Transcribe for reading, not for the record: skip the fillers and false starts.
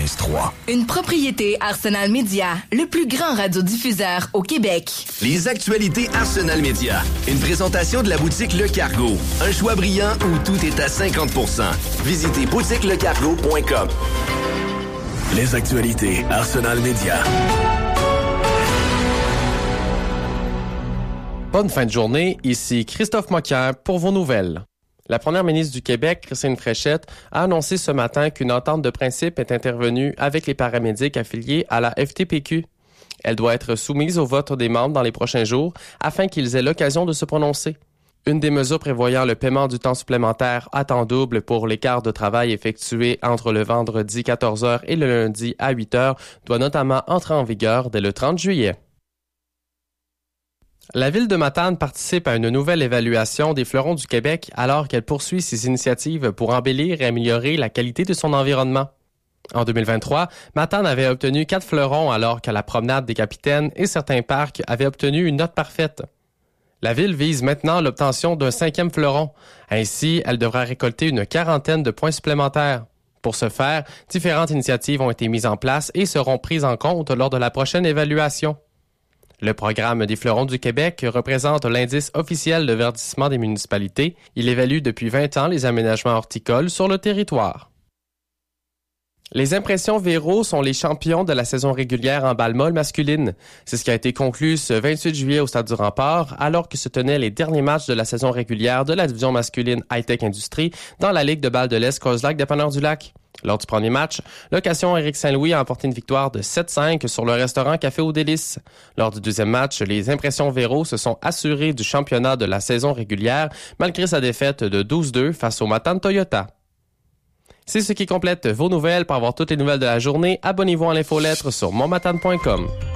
96.3. Une propriété Arsenal Média, le plus grand radiodiffuseur au Québec. Les actualités Arsenal Média. Une présentation de la boutique Le Cargo. Un choix brillant où tout est à 50%. Visitez boutiquelecargo.com. Les actualités Arsenal Média. Bonne fin de journée, ici Christophe Moquin pour vos nouvelles. La première ministre du Québec, Christine Fréchette, a annoncé ce matin qu'une entente de principe est intervenue avec les paramédics affiliés à la FTPQ. Elle doit être soumise au vote des membres dans les prochains jours afin qu'ils aient l'occasion de se prononcer. Une des mesures prévoyant le paiement du temps supplémentaire à temps double pour les quarts de travail effectués entre le vendredi 14h et le lundi à 8h doit notamment entrer en vigueur dès le 30 juillet. La ville de Matane participe à une nouvelle évaluation des fleurons du Québec alors qu'elle poursuit ses initiatives pour embellir et améliorer la qualité de son environnement. En 2023, Matane avait obtenu 4 fleurons alors que la promenade des Capitaines et certains parcs avaient obtenu une note parfaite. La ville vise maintenant l'obtention d'un 5e fleuron. Ainsi, elle devra récolter une 40aine de points supplémentaires. Pour ce faire, différentes initiatives ont été mises en place et seront prises en compte lors de la prochaine évaluation. Le programme des fleurons du Québec représente l'indice officiel de verdissement des municipalités. Il évalue depuis 20 ans les aménagements horticoles sur le territoire. Les Impressions Véro sont les champions de la saison régulière en balle molle masculine. C'est ce qui a été conclu ce 28 juillet au Stade du Rempart, alors que se tenaient les derniers matchs de la saison régulière de la division masculine High-Tech Industrie dans la Ligue de balle de l'Est Coz-Lac-Dépanneur-du-Lac. Lors du premier match, location Éric Saint-Louis a emporté une victoire de 7-5 sur le restaurant Café aux Délices. Lors du deuxième match, les Impressions Véro se sont assurés du championnat de la saison régulière malgré sa défaite de 12-2 face au Matane Toyota. C'est ce qui complète vos nouvelles. Pour avoir toutes les nouvelles de la journée, abonnez-vous à l'infolettre sur monmatane.com.